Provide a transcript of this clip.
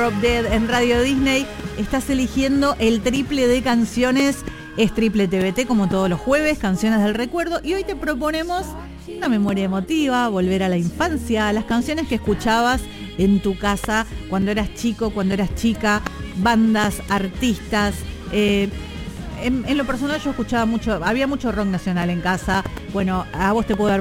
Drop Dead en Radio Disney. Estás eligiendo el triple de canciones. Es triple TBT como todos los jueves, canciones del recuerdo. Y hoy te proponemos una memoria emotiva, volver a la infancia, las canciones que escuchabas en tu casa cuando eras chico, cuando eras chica, bandas, artistas. En lo personal yo escuchaba mucho, había mucho rock nacional en casa. Bueno, a vos te puedo dar